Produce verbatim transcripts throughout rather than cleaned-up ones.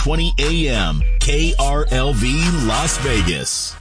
twenty A M, K R L V Las Vegas.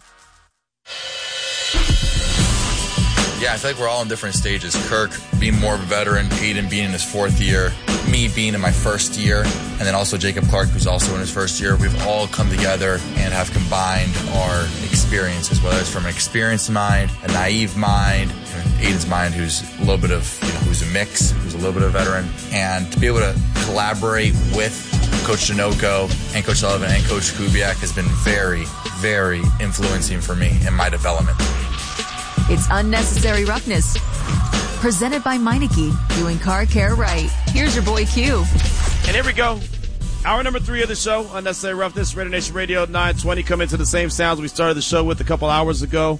Yeah, I feel like we're all in different stages. Kirk being more of a veteran, Aiden being in his fourth year, me being in my first year, and then also Jacob Clark, who's also in his first year. We've all come together and have combined our experiences, whether it's from an experienced mind, a naive mind, and Aiden's mind, who's a little bit of, you know, who's a mix, who's a little bit of a veteran, and to be able to collaborate with Coach Janoko and Coach Sullivan and Coach Kubiak has been very, very influencing for me in my development. It's Unnecessary Roughness. Presented by Meineke, doing car care right. Here's your boy Q. And here we go. Hour number three of the show, Unnecessary Roughness, Raider Nation Radio nine twenty, coming to the same sounds we started the show with a couple hours ago.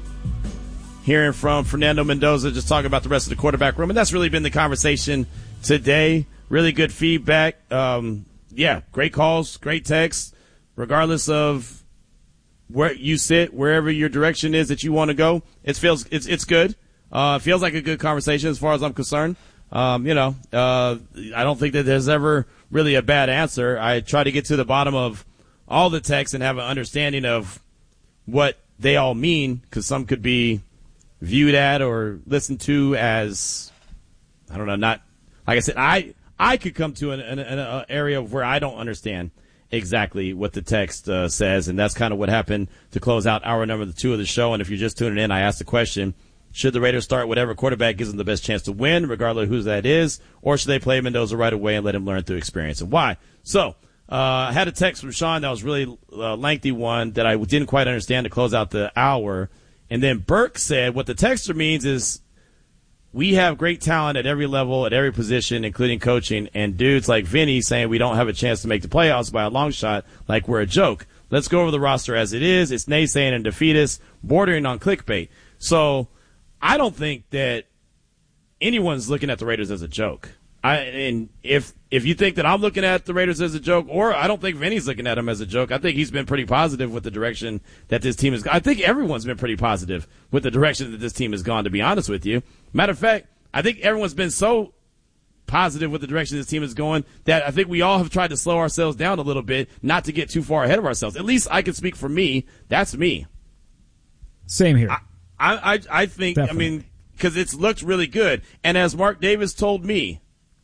Hearing from Fernando Mendoza, just talking about the rest of the quarterback room. And that's really been the conversation today. Really good feedback. Um, yeah, great calls, great texts, regardless of where you sit, wherever your direction is that you want to go. It feels, it's, it's good. Uh, it feels like a good conversation as far as I'm concerned. Um, you know, uh, I don't think that there's ever really a bad answer. I try to get to the bottom of all the texts and have an understanding of what they all mean, because some could be viewed at or listened to as, I don't know, not, like I said, I, I could come to an, an, an area where I don't understand exactly what the text uh, says, and that's kind of what happened to close out hour number two of the show. And if you're just tuning in, I asked the question, should the Raiders start whatever quarterback gives them the best chance to win, regardless of who that is, or should they play Mendoza right away and let him learn through experience, and why? So uh, I had a text from Sean that was really a lengthy one that I didn't quite understand to close out the hour. And then Burke said what the texter means is we have great talent at every level, at every position, including coaching, and dudes like Vinny saying we don't have a chance to make the playoffs by a long shot like we're a joke. Let's go over the roster as it is. It's naysaying and defeatist, bordering on clickbait. So I don't think that anyone's looking at the Raiders as a joke. I, and if if you think that I'm looking at the Raiders as a joke, or I don't think Vinny's looking at them as a joke, I think he's been pretty positive with the direction that this team has gone. I think everyone's been pretty positive with the direction that this team has gone, to be honest with you. Matter of fact, I think everyone's been so positive with the direction this team is going that I think we all have tried to slow ourselves down a little bit, not to get too far ahead of ourselves. At least I can speak for me. That's me. Same here. I I, I think, Definitely. I mean, because it's looked really good. And as Mark Davis told me,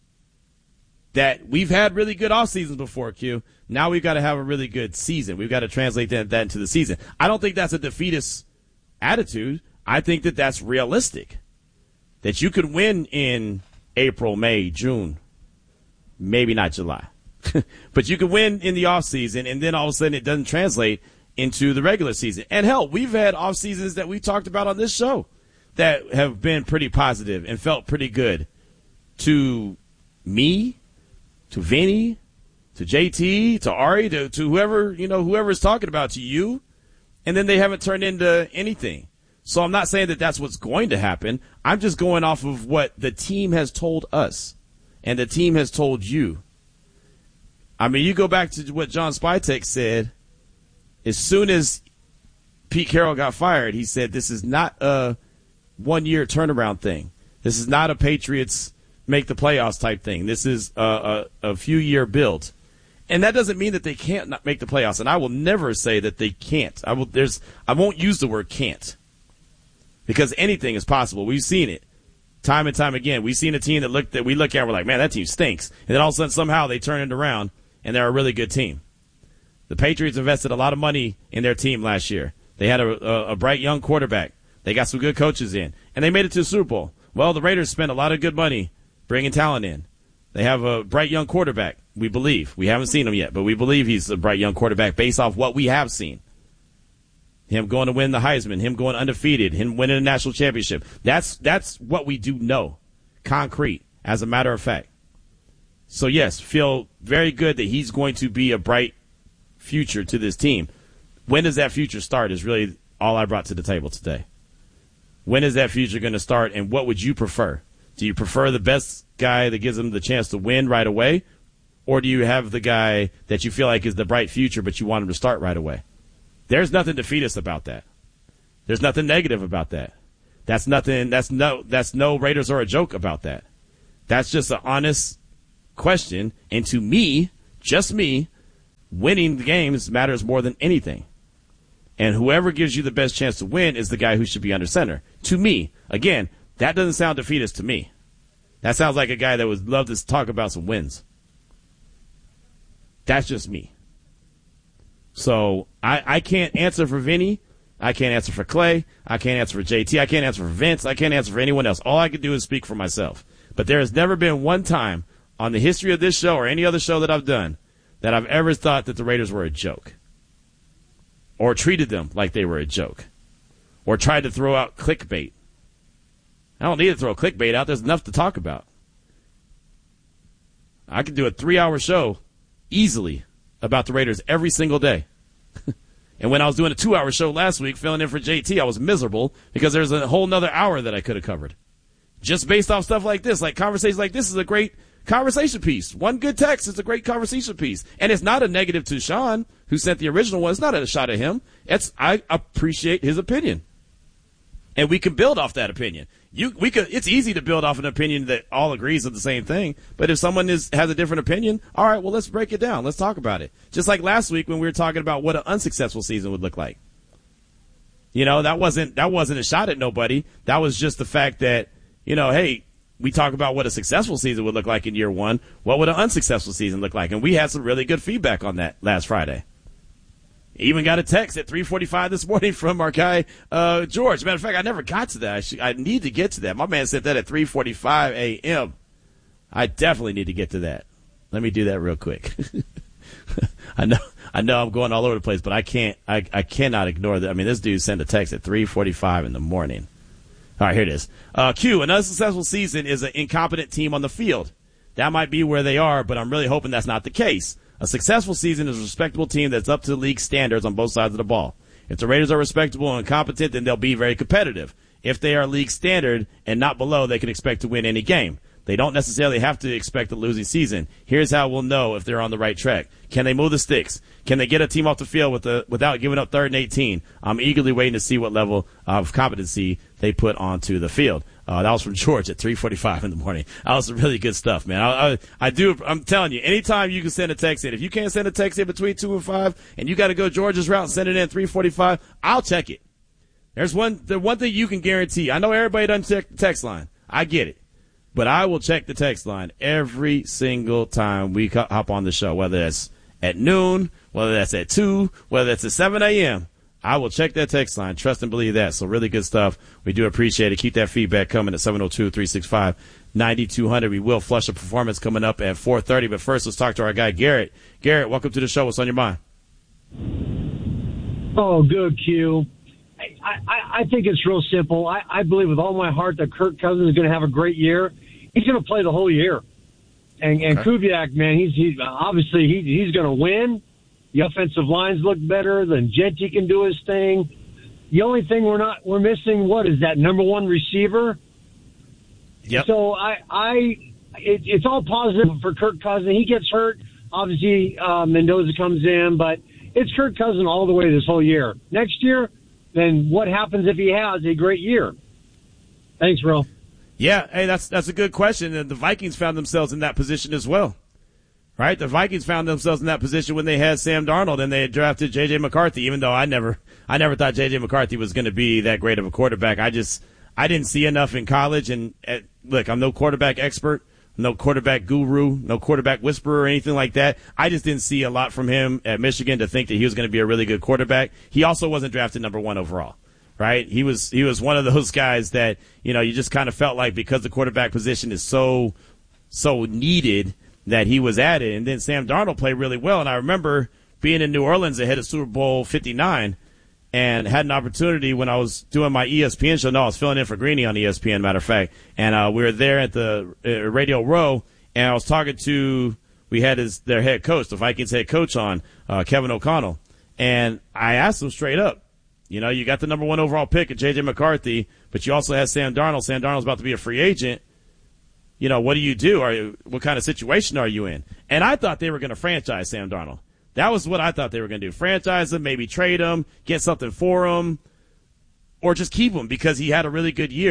that we've had really good off seasons before, Q. Now we've got to have a really good season. We've got to translate that, that into the season. I don't think that's a defeatist attitude. I think that that's realistic. That you could win in April, May, June, maybe not July. But you could win in the off season, and then all of a sudden it doesn't translate into the regular season. And hell, we've had off seasons that we talked about on this show that have been pretty positive and felt pretty good to me, to Vinny, to J T, to Ari, to, to whoever, you know, whoever's talking about, to you, and then they haven't turned into anything. So I'm not saying that that's what's going to happen. I'm just going off of what the team has told us and the team has told you. I mean, you go back to what John Spytek said. As soon as Pete Carroll got fired, he said this is not a one-year turnaround thing. This is not a Patriots make the playoffs type thing. This is a, a, a few year build. And that doesn't mean that they can't not make the playoffs. And I will never say that they can't. I will, there's, I won't use the word can't because anything is possible. We've seen it time and time again. We've seen a team that look that we look at, and we're like, man, that team stinks. And then all of a sudden somehow they turn it around and they're a really good team. The Patriots invested a lot of money in their team last year. They had a, a, a bright young quarterback. They got some good coaches in and they made it to the Super Bowl. Well, the Raiders spent a lot of good money bringing talent in. They have a bright young quarterback, we believe. We haven't seen him yet, but we believe he's a bright young quarterback based off what we have seen. Him going to win the Heisman, him going undefeated, him winning a national championship. That's that's what we do know, concrete, as a matter of fact. So, yes, feel very good that he's going to be a bright future to this team. When does that future start is really all I brought to the table today. When is that future going to start, and what would you prefer? Do you prefer the best guy that gives them the chance to win right away, or do you have the guy that you feel like is the bright future but you want him to start right away? There's nothing defeatist about that. There's nothing negative about that. That's nothing. That's no. That's no Raiders are a joke about that. That's just an honest question. And to me, just me, winning the games matters more than anything. And whoever gives you the best chance to win is the guy who should be under center. To me, again, that doesn't sound defeatist to me. That sounds like a guy that would love to talk about some wins. That's just me. So I, I can't answer for Vinny. I can't answer for Clay. I can't answer for J T. I can't answer for Vince. I can't answer for anyone else. All I can do is speak for myself. But there has never been one time on the history of this show or any other show that I've done that I've ever thought that the Raiders were a joke or treated them like they were a joke or tried to throw out clickbait. I don't need to throw clickbait out. There's enough to talk about. I could do a three-hour show easily about the Raiders every single day. And when I was doing a two-hour show last week filling in for J T, I was miserable because there's a whole nother hour that I could have covered. Just based off stuff like this, like conversations like this is a great conversation piece. One good text is a great conversation piece. And it's not a negative to Sean, who sent the original one. It's not a shot at him. It's I appreciate his opinion. And we can build off that opinion. You, we could. It's easy to build off an opinion that all agrees with the same thing. But if someone is has a different opinion, all right, well, let's break it down. Let's talk about it. Just like last week when we were talking about what an unsuccessful season would look like. You know, that wasn't that wasn't a shot at nobody. That was just the fact that, you know, hey, we talk about what a successful season would look like in year one. What would an unsuccessful season look like? And we had some really good feedback on that last Friday. Even got a text at three forty-five this morning from our guy, uh, George. Matter of fact, I never got to that. I, should, I need to get to that. My man sent that at three forty-five a.m. I definitely need to get to that. Let me do that real quick. I know, I know I'm going all over the place, but I can't, I, I cannot ignore that. I mean, this dude sent a text at three forty-five in the morning. All right, here it is. Uh, Q, an unsuccessful season is an incompetent team on the field. That might be where they are, but I'm really hoping that's not the case. A successful season is a respectable team that's up to league standards on both sides of the ball. If the Raiders are respectable and competent, then they'll be very competitive. If they are league standard and not below, they can expect to win any game. They don't necessarily have to expect a losing season. Here's how we'll know if they're on the right track. Can they move the sticks? Can they get a team off the field with the, without giving up third and eighteen? I'm eagerly waiting to see what level of competency they put onto the field. Uh, that was from George at three forty-five in the morning. That was some really good stuff, man. I, I, I do, I'm telling you, anytime you can send a text in, if you can't send a text in between two and five and you got to go George's route and send it in at three forty-five, I'll check it. There's one, the one thing you can guarantee. I know everybody doesn't check the text line. I get it. But I will check the text line every single time we hop on the show, whether that's at noon, whether that's at two, whether that's at seven a.m. I will check that text line. Trust and believe that. So really good stuff. We do appreciate it. Keep that feedback coming at seven oh two, three six five, nine two hundred. We will flush a performance coming up at four thirty. But first, let's talk to our guy, Garrett. Garrett, welcome to the show. What's on your mind? Oh, good, Q. I, I, I think it's real simple. I, I believe with all my heart that Kirk Cousins is going to have a great year. He's going to play the whole year. And, and okay. Kubiak, man, he's, he's obviously he, he's going to win. The offensive lines look better. Then Genty can do his thing. The only thing we're not we're missing, what is that number one receiver? Yep. So I I it, it's all positive for Kirk Cousins. He gets hurt, obviously uh, Mendoza comes in, but it's Kirk Cousins all the way this whole year. Next year, then what happens if he has a great year? Thanks, Ro. Yeah, hey, that's that's a good question. And the Vikings found themselves in that position as well, right? The Vikings found themselves in that position when they had Sam Darnold and they had drafted J J McCarthy. Even though I never, I never thought J J McCarthy was going to be that great of a quarterback. I just, I didn't see enough in college. And uh, look, I'm no quarterback expert, no quarterback guru, no quarterback whisperer or anything like that. I just didn't see a lot from him at Michigan to think that he was going to be a really good quarterback. He also wasn't drafted number one overall. Right? He was, he was one of those guys that, you know, you just kind of felt like because the quarterback position is so, so needed that he was at it. And then Sam Darnold played really well. And I remember being in New Orleans ahead of Super Bowl fifty-nine and had an opportunity when I was doing my E S P N show. No, I was filling in for Greeny on E S P N, matter of fact. And, uh, we were there at the uh, Radio Row and I was talking to, we had his, their head coach, the Vikings head coach on, uh, Kevin O'Connell. And I asked him straight up, you know, you got the number one overall pick at J J McCarthy, but you also have Sam Darnold. Sam Darnold's about to be a free agent. You know, what do you do? Are you, what kind of situation are you in? And I thought they were going to franchise Sam Darnold. That was what I thought they were going to do. Franchise him, maybe trade him, get something for him, or just keep him because he had a really good year.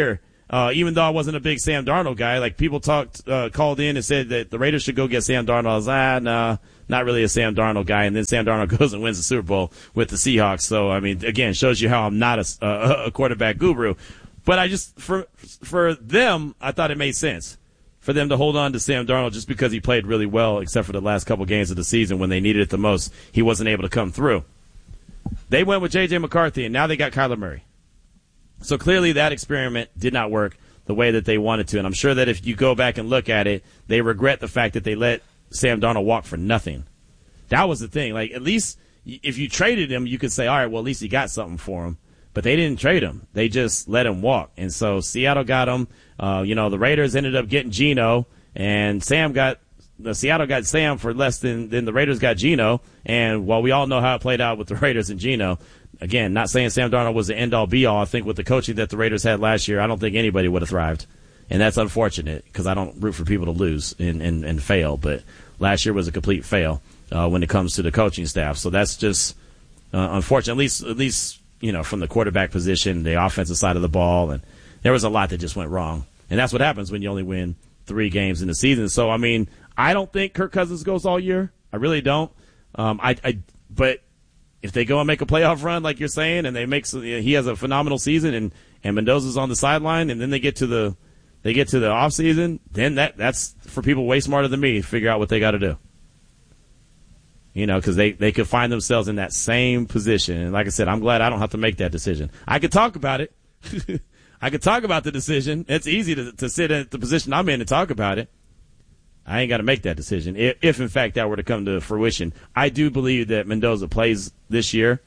Uh, even though I wasn't a big Sam Darnold guy, like people talked, uh, called in and said that the Raiders should go get Sam Darnold. I was like, ah, nah, not really a Sam Darnold guy. And then Sam Darnold goes and wins the Super Bowl with the Seahawks. So, I mean, again, shows you how I'm not a, a, a quarterback guru. But I just, for, for them, I thought it made sense for them to hold on to Sam Darnold just because he played really well, except for the last couple games of the season when they needed it the most. He wasn't able to come through. They went with J J McCarthy, and now they got Kyler Murray. So clearly that experiment did not work the way that they wanted to. And I'm sure that if you go back and look at it, they regret the fact that they let Sam Darnold walk for nothing. That was the thing. Like, at least if you traded him, you could say, all right, well, at least you got something for him. But they didn't trade him. They just let him walk. And so Seattle got him. Uh, you know, the Raiders ended up getting Geno, and Sam got the Seattle got Sam for less than, than the Raiders got Geno. And while we all know how it played out with the Raiders and Geno, again, not saying Sam Darnold was the end-all, be-all. I think with the coaching that the Raiders had last year, I don't think anybody would have thrived. And that's unfortunate because I don't root for people to lose and, and, and fail. But last year was a complete fail uh, when it comes to the coaching staff. So that's just uh, unfortunate, at least, at least, you know, from the quarterback position, the offensive side of the ball. And there was a lot that just went wrong. And that's what happens when you only win three games in the season. So, I mean, I don't think Kirk Cousins goes all year. I really don't. Um, I, I, but if they go and make a playoff run, like you're saying, and they make, he has a phenomenal season, and, and Mendoza's on the sideline, and then they get to the, they get to the off season, then that, that's for people way smarter than me to figure out what they got to do. You know, because they, they could find themselves in that same position. And like I said, I'm glad I don't have to make that decision. I could talk about it. I could talk about the decision. It's easy to, to sit at the position I'm in and talk about it. I ain't got to make that decision. If, if, in fact, that were to come to fruition, I do believe that Mendoza plays this year.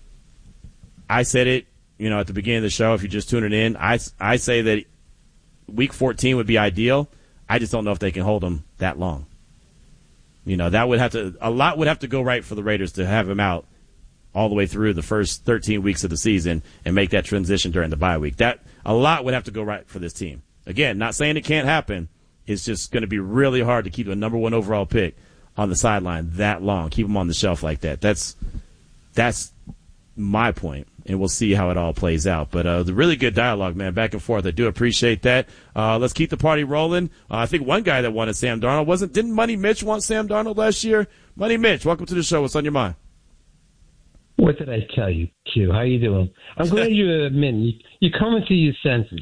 I said it, you know, at the beginning of the show. If you're just tuning in, I, I say that week fourteen would be ideal. I just don't know if they can hold him that long. You know, that would have to, a lot would have to go right for the Raiders to have him out all the way through the first thirteen weeks of the season and make that transition during the bye week. That, a lot would have to go right for this team. Again, not saying it can't happen. It's just going to be really hard to keep a number one overall pick on the sideline that long, keep him on the shelf like that. That's that's my point, and we'll see how it all plays out. But uh, the really good dialogue, man, back and forth. I do appreciate that. Uh, let's keep the party rolling. Uh, I think one guy that wanted Sam Darnold wasn't didn't Money Mitch want Sam Darnold last year? Money Mitch, welcome to the show. What's on your mind? What did I tell you, Q? How you doing? I'm glad you admit you, you're coming to your senses.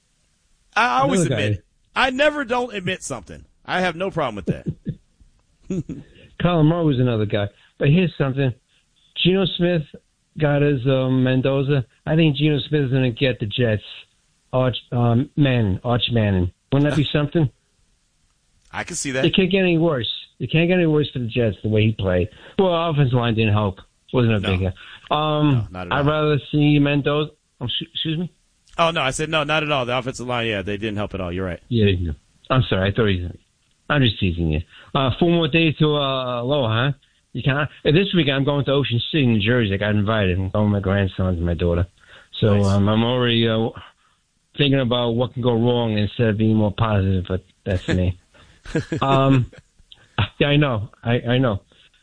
I always admit it. I never don't admit something. I have no problem with that. Colin Moore was another guy. But here's something. Geno Smith got his um, Mendoza. I think Geno Smith is going to get the Jets. Arch um, Manning, Arch Manning. Wouldn't that be something? I can see that. It can't get any worse. It can't get any worse for the Jets the way he played. Well, offensive line didn't help. Wasn't a no. big guy. Um, no, not at all. I'd rather see Mendoza. Oh, excuse me? Oh, no, I said no, not at all. The offensive line, yeah, they didn't help at all. You're right. Yeah, yeah. I'm sorry. I thought he I'm just teasing you. Uh, four more days to uh, Aloha, huh? You can't. Uh, this week I'm going to Ocean City, New Jersey. I got invited. I'm going with my grandsons and my daughter. So nice. um, I'm already uh, thinking about what can go wrong instead of being more positive, but that's me. um, yeah, I know. I, I know.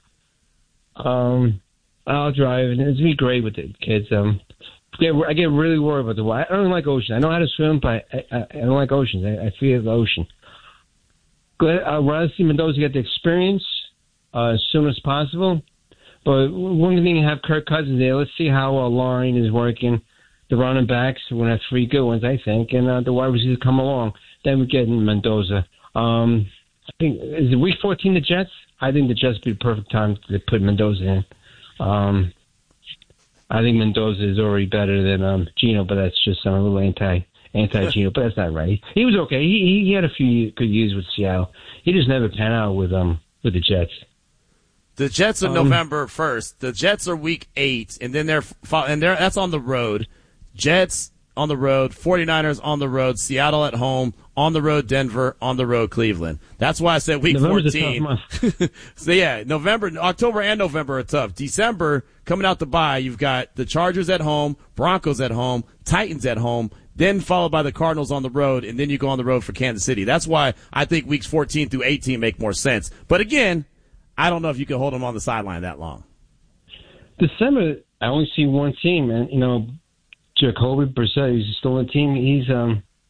Um, I'll drive, and it's be great with the kids. Um, I get really worried about the water. I don't like ocean. I know how to swim, but I, I, I don't like oceans. I, I fear the ocean. I'd rather see Mendoza get the experience uh, as soon as possible. But one thing, have Kirk Cousins there. Let's see how our line is working. The running backs, we're going to have three good ones, I think, and uh, the wide receivers come along. Then we get in Mendoza. Um, I think is it week fourteen the Jets? I think the Jets would be the perfect time to put Mendoza in. Um, I think Mendoza is already better than um, Geno, but that's just I'm a little anti anti Geno, but that's not right. He was okay. He he had a few good years with Seattle. He just never pan out with um with the Jets. The Jets are um, November first. The Jets are week eight, and then they're and they're that's on the road. Jets on the road, 49ers on the road, Seattle at home, on the road Denver, on the road Cleveland. That's why I said week November's fourteen. A tough month. So yeah, November, October and November are tough. December, coming out the bye, you've got the Chargers at home, Broncos at home, Titans at home, then followed by the Cardinals on the road, and then you go on the road for Kansas City. That's why I think weeks fourteen through eighteen make more sense. But again, I don't know if you can hold them on the sideline that long. December, I only see one team, and you know, Jacoby Brissett, he's still on the team. He's um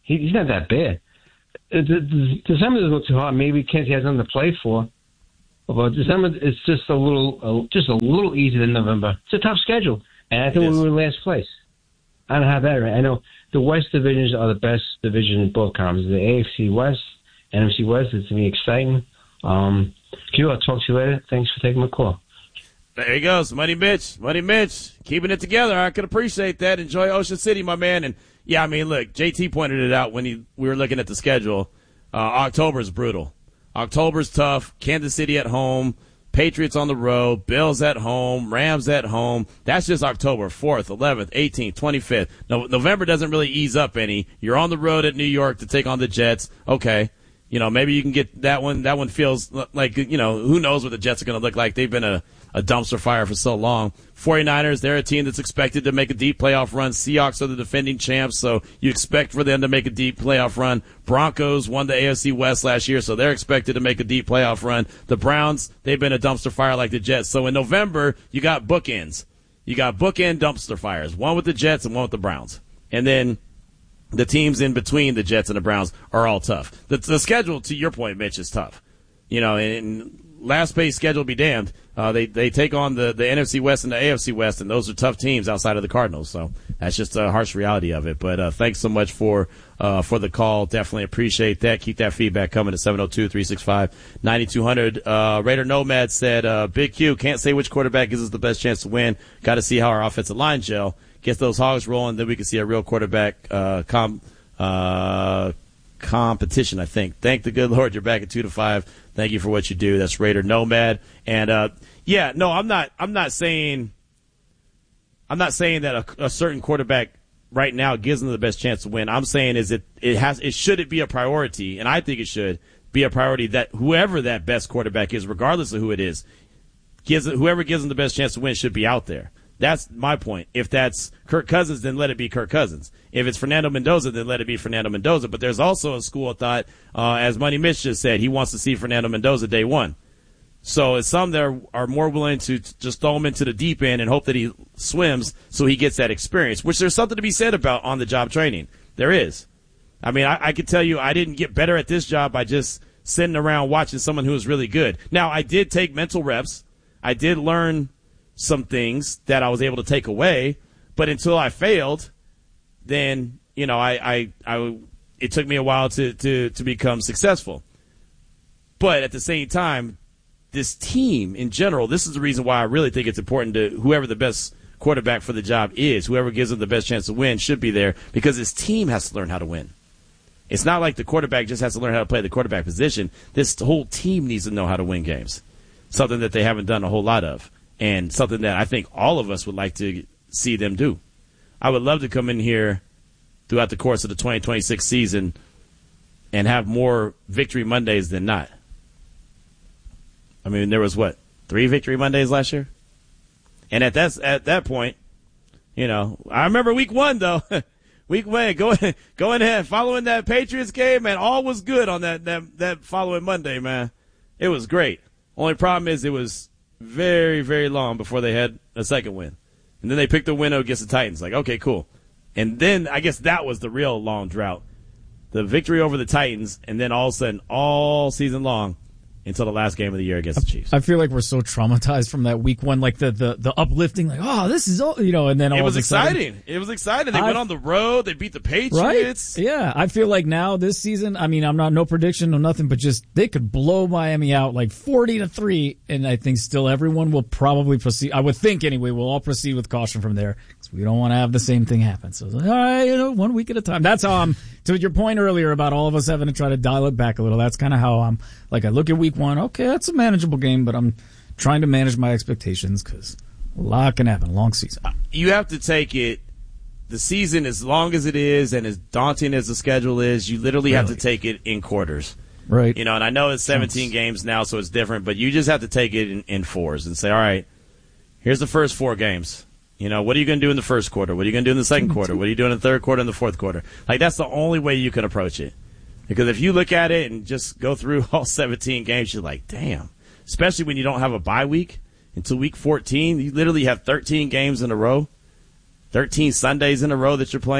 he, he's not that bad. Uh, the, the, December doesn't look too hard. Maybe Kansas has nothing to play for. But December is just a little, uh, just a little easier than November. It's a tough schedule, and I think we were in last place. I don't have that right. I know the West divisions are the best division in both conferences. The A F C West, N F C West. It's gonna be exciting. Um, Q, I'll talk to you later. Thanks for taking my call. There he goes, Money Mitch. Money Mitch, keeping it together. I can appreciate that. Enjoy Ocean City, my man. And yeah, I mean, look, J T pointed it out when he we were looking at the schedule. Uh, October's brutal. October's tough. Kansas City at home, Patriots on the road, Bills at home, Rams at home. That's just October fourth, eleventh, eighteenth, twenty-fifth. No, November doesn't really ease up any. You're on the road at New York to take on the Jets. Okay. You know, maybe you can get that one. That one feels like, you know, who knows what the Jets are going to look like. They've been a, a dumpster fire for so long. 49ers, they're a team that's expected to make a deep playoff run. Seahawks are the defending champs, so you expect for them to make a deep playoff run. Broncos won the A F C West last year, so they're expected to make a deep playoff run. The Browns, they've been a dumpster fire like the Jets. So in November, you got bookends. You got bookend dumpster fires, one with the Jets and one with the Browns. And then the teams in between the Jets and the Browns are all tough. The, the schedule, to your point, Mitch, is tough. You know, and last place schedule be damned. Uh, they they take on the, the N F C West and the A F C West, and those are tough teams outside of the Cardinals. So that's just a harsh reality of it. But uh, thanks so much for uh, for the call. Definitely appreciate that. Keep that feedback coming to seven oh two, three six five, nine two hundred. Uh, Raider Nomad said, uh, Big Q, can't say which quarterback gives us the best chance to win. Got to see how our offensive line gel. Gets those hogs rolling, then we can see a real quarterback uh, com, uh, competition, I think. Thank the good Lord you're back at two to five. Thank you for what you do. That's Raider Nomad. And, uh, yeah, no, I'm not, I'm not saying, I'm not saying that a, a certain quarterback right now gives them the best chance to win. I'm saying is it, it has, it should it be a priority, and I think it should be a priority that whoever that best quarterback is, regardless of who it is, gives whoever gives them the best chance to win should be out there. That's my point. If that's Kirk Cousins, then let it be Kirk Cousins. If it's Fernando Mendoza, then let it be Fernando Mendoza. But there's also a school of thought, uh, as Money Mitch just said, he wants to see Fernando Mendoza day one. So it's some that are, are more willing to just throw him into the deep end and hope that he swims so he gets that experience, which there's something to be said about on-the-job training. There is. I mean, I, I can tell you I didn't get better at this job by just sitting around watching someone who was really good. Now, I did take mental reps. I did learn some things that I was able to take away, but until I failed, then, you know, I, I, I it took me a while to, to, to become successful. But at the same time, this team in general, this is the reason why I really think it's important to whoever the best quarterback for the job is, whoever gives them the best chance to win should be there, because this team has to learn how to win. It's not like the quarterback just has to learn how to play the quarterback position. This whole team needs to know how to win games, something that they haven't done a whole lot of. And something that I think all of us would like to see them do. I would love to come in here throughout the course of the twenty twenty-six season and have more Victory Mondays than not. I mean, there was, what, three Victory Mondays last year? And at that, at that point, you know, I remember week one, though. week one, going, going ahead, following that Patriots game, man, all was good on that, that, that following Monday, man. It was great. Only problem is it was very, very long before they had a second win. And then they picked the win against the Titans. Like, okay, cool. And then I guess that was the real long drought. The victory over the Titans, and then all of a sudden, all season long, until the last game of the year against the Chiefs. I feel like we're so traumatized from that week one, like the the, the uplifting, like, oh, this is all, you know, and then all it was exciting. exciting. It was exciting. They I, went on the road. They beat the Patriots. Right? Yeah, I feel like now this season, I mean, I'm not no prediction, no nothing, but just they could blow Miami out like forty to three, and I think still everyone will probably proceed. I would think anyway, we'll all proceed with caution from there because we don't want to have the same thing happen. So, all right, you know, one week at a time. That's how I'm. To your point earlier about all of us having to try to dial it back a little, that's kind of how I'm. Like, I look at week one, okay, that's a manageable game, but I'm trying to manage my expectations because a lot can happen. Long season. You have to take it, the season, as long as it is and as daunting as the schedule is, you literally really? have to take it in quarters. Right. You know, and I know it's seventeen Sounds... games now, so it's different, but you just have to take it in, in fours and say, all right, here's the first four games. You know, what are you going to do in the first quarter? What are you going to do in the second quarter? What are you doing in the third quarter and the fourth quarter? Like, that's the only way you can approach it. Because if you look at it and just go through all seventeen games, you're like, damn. Especially when you don't have a bye week until week fourteen. You literally have thirteen games in a row, thirteen Sundays in a row that you're playing.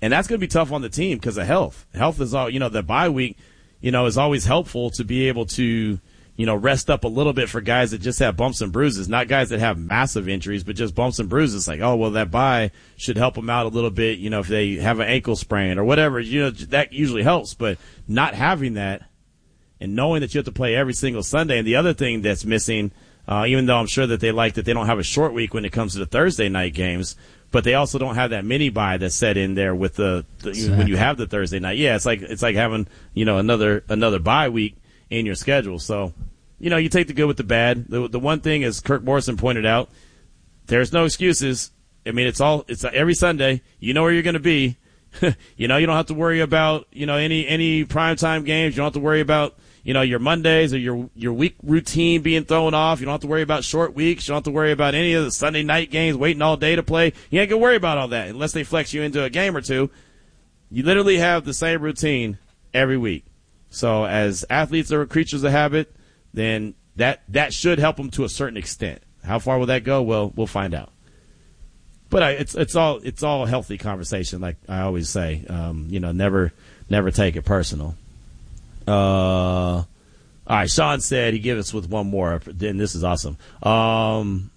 and that's going to be tough on the team because of health. Health is all, you know, the bye week, you know, is always helpful to be able to, you know, rest up a little bit for guys that just have bumps and bruises, not guys that have massive injuries, but just bumps and bruises. Like, oh, well, that bye should help them out a little bit, you know, if they have an ankle sprain or whatever, you know, that usually helps. But not having that and knowing that you have to play every single Sunday. And the other thing that's missing, uh, even though I'm sure that they like that they don't have a short week when it comes to the Thursday night games, but they also don't have that mini bye that's set in there with the, the exactly. when you have the Thursday night. Yeah, it's like it's like having, you know, another another bye week in your schedule. So, you know, you take the good with the bad. The, the one thing, as Kirk Morrison pointed out, there's no excuses. I mean, it's all it's every Sunday. You know where you're going to be. You know, you don't have to worry about, you know, any any primetime games. You don't have to worry about, you know, your Mondays or your your week routine being thrown off. You don't have to worry about short weeks. You don't have to worry about any of the Sunday night games, waiting all day to play. You ain't going to worry about all that unless they flex you into a game or two. You literally have the same routine every week. So as athletes are creatures of habit, then that that should help them to a certain extent. How far will that go? Well, we'll find out. But I, it's it's all it's all a healthy conversation, like I always say. Um, you know, never never take it personal. Uh, all right, Sean said he gave us with one more. Then this is awesome. Um,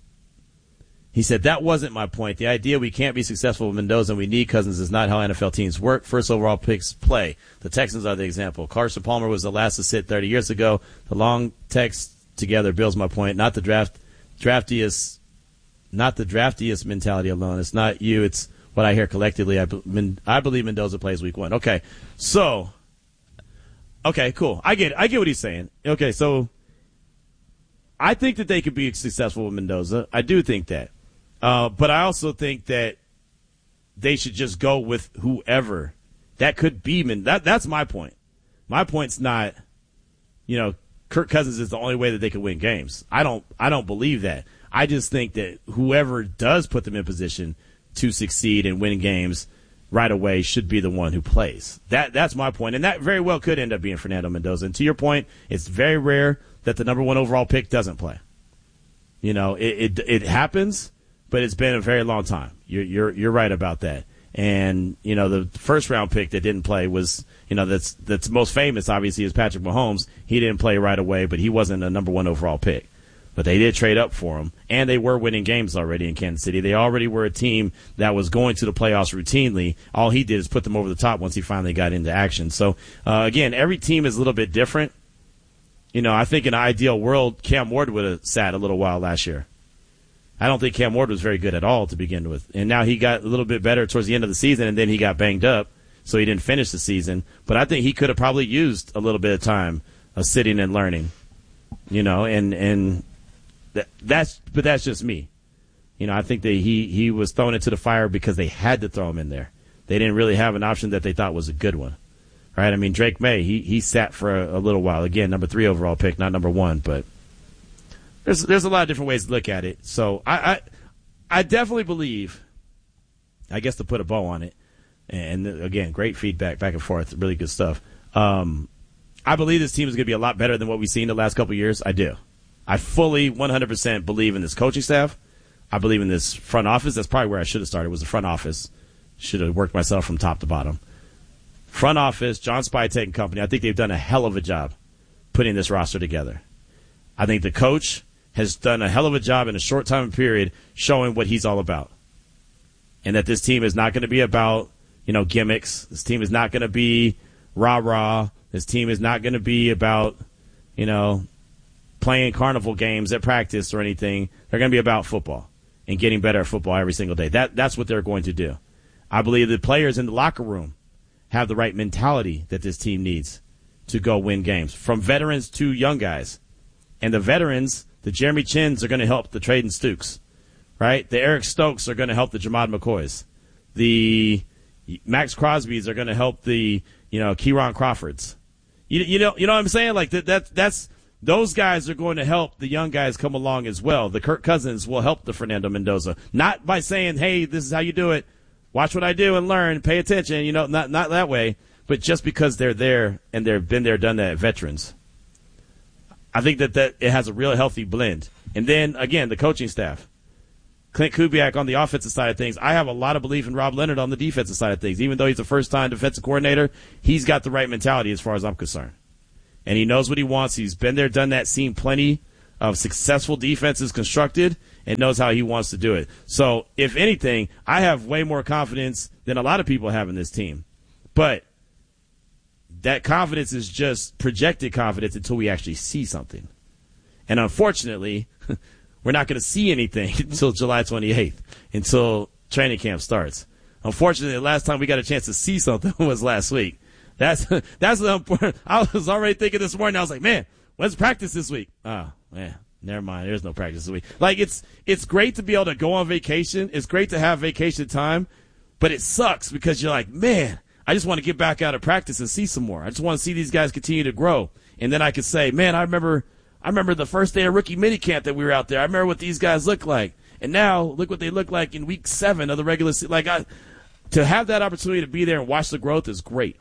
he said that wasn't my point. The idea we can't be successful with Mendoza and we need Cousins is not how N F L teams work. First overall picks play. The Texans are the example. Carson Palmer was the last to sit thirty years ago. The long text together builds my point. Not the draft draftiest. Not the draftiest mentality alone. It's not you. It's what I hear collectively. I, I believe Mendoza plays week one. Okay, so, okay, cool. I get it. I get what he's saying. Okay, so I think that they could be successful with Mendoza. I do think that. Uh, but I also think that they should just go with whoever. That could be Men- that. That's my point. My point's not, you know, Kirk Cousins is the only way that they can win games. I don't. I don't believe that. I just think that whoever does put them in position to succeed and win games right away should be the one who plays. That that's my point, and that very well could end up being Fernando Mendoza. And to your point, it's very rare that the number one overall pick doesn't play. You know, it it, it happens, but it's been a very long time. You're you're you're right about that. And you know, the first round pick that didn't play was, you know, that's that's most famous obviously is Patrick Mahomes. He didn't play right away, but he wasn't a number one overall pick. But they did trade up for him, and they were winning games already in Kansas City. They already were a team that was going to the playoffs routinely. All he did is put them over the top once he finally got into action. So, uh, again, every team is a little bit different. You know, I think in an ideal world, Cam Ward would have sat a little while last year. I don't think Cam Ward was very good at all to begin with. And now he got a little bit better towards the end of the season, and then he got banged up, so he didn't finish the season. But I think he could have probably used a little bit of time of sitting and learning, you know, and and – That, that's, but that's just me. You know, I think that he, he was thrown into the fire because they had to throw him in there. They didn't really have an option that they thought was a good one, right? I mean, Drake May, he, he sat for a, a little while. Again, number three overall pick, not number one, but there's, there's a lot of different ways to look at it. So I, I, I definitely believe, I guess to put a bow on it, and again, great feedback back and forth, really good stuff. Um, I believe this team is going to be a lot better than what we've seen the last couple of years. I do. I fully one hundred percent believe in this coaching staff. I believe in this front office. That's probably where I should have started, was the front office. Should have worked myself from top to bottom. Front office, John Spytek and company, I think they've done a hell of a job putting this roster together. I think the coach has done a hell of a job in a short time period showing what he's all about. And that this team is not going to be about, you know, gimmicks. This team is not going to be rah-rah. This team is not going to be about, you know, playing carnival games at practice or anything. They're going to be about football and getting better at football every single day. That That's what they're going to do. I believe the players in the locker room have the right mentality that this team needs to go win games, from veterans to young guys. And the veterans, the Jeremy Chins, are going to help the Traden Stukes, right? The Eric Stokes are going to help the Jamad McCoys. The Max Crosbys are going to help the, you know, Kieran Crawfords. You, you know, you know what I'm saying? Like that, that that's. Those guys are going to help the young guys come along as well. The Kirk Cousins will help the Fernando Mendoza. Not by saying, hey, this is how you do it. Watch what I do and learn. Pay attention. You know, not not that way. But just because they're there and they've been there, done that, veterans. I think that, that it has a real healthy blend. And then, again, the coaching staff. Clint Kubiak on the offensive side of things. I have a lot of belief in Rob Leonard on the defensive side of things. Even though he's a first-time defensive coordinator, he's got the right mentality as far as I'm concerned. And he knows what he wants. He's been there, done that, seen plenty of successful defenses constructed, and knows how he wants to do it. So, if anything, I have way more confidence than a lot of people have in this team. But that confidence is just projected confidence until we actually see something. And unfortunately, we're not going to see anything until July twenty-eighth, until training camp starts. Unfortunately, the last time we got a chance to see something was last week. That's that's the important. I was already thinking this morning. I was like, man, when's practice this week? Oh, man, never mind. There's no practice this week. Like, it's it's great to be able to go on vacation. It's great to have vacation time, but it sucks because you're like, man, I just want to get back out of practice and see some more. I just want to see these guys continue to grow. And then I could say, man, I remember I remember the first day of rookie minicamp that we were out there. I remember what these guys look like. And now look what they look like in week seven of the regular season. Like, I, to have that opportunity to be there and watch the growth is great.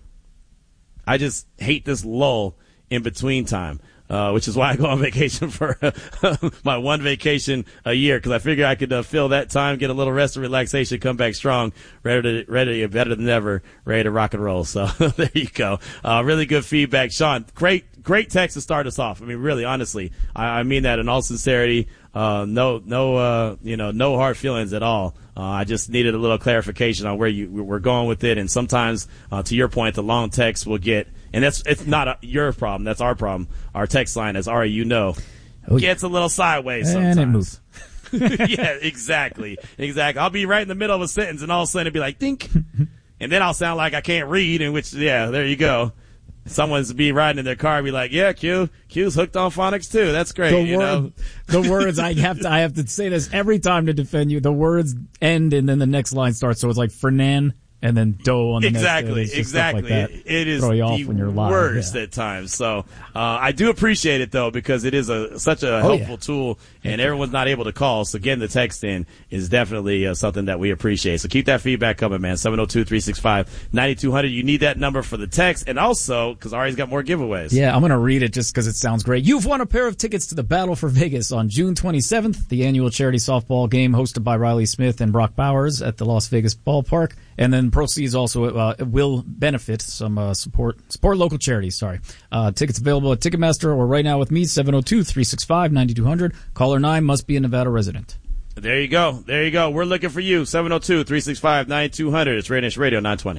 I just hate this lull in between time, uh, which is why I go on vacation for my one vacation a year, because I figure I could uh, fill that time, get a little rest and relaxation, come back strong, ready to, ready to get better than ever, ready to rock and roll. So there you go. Uh, really good feedback. Sean, great, great text to start us off. I mean, really, honestly, I, I mean that in all sincerity. Uh, no, no, uh, you know, no hard feelings at all. Uh, I just needed a little clarification on where you were going with it. And sometimes, uh, to your point, the long text will get, and that's, it's not a, your problem. That's our problem. Our text line, as Ari, you know, oh, gets a little sideways sometimes. And it moves. Yeah, exactly. Exactly. I'll be right in the middle of a sentence and all of a sudden it'll be like, think. And then I'll sound like I can't read, in which, yeah, there you go. Someone's be riding in their car and be like, yeah, Q, Q's hooked on phonics too. That's great. The, you word, know? The words, I have to, I have to say this every time to defend you. The words end and then the next line starts. So it's like Fernan and then Doe on the exactly, next. Exactly, exactly. Like it, it is Throw you off the when you're live. worst yeah. at times. So, uh, I do appreciate it though, because it is a, such a oh, helpful yeah. tool and everyone's not able to call. So getting the text in is definitely uh, something that we appreciate. So keep that feedback coming, man. seven oh two, three six five, nine two hundred. You need that number for the text, and also, cause Ari's got more giveaways. Yeah, I'm gonna read it just cause it sounds great. You've won a pair of tickets to the Battle for Vegas on June twenty-seventh, the annual charity softball game hosted by Riley Smith and Brock Bowers at the Las Vegas ballpark. And then proceeds also uh, will benefit some uh, support support local charities. Sorry, uh, tickets available at Ticketmaster or right now with me seven oh two, three six five, nine two hundred. Caller nine must be a Nevada resident. There you go. There you go. We're looking for you. seven oh two, three six five, nine two hundred. It's Radio Nation Radio nine twenty.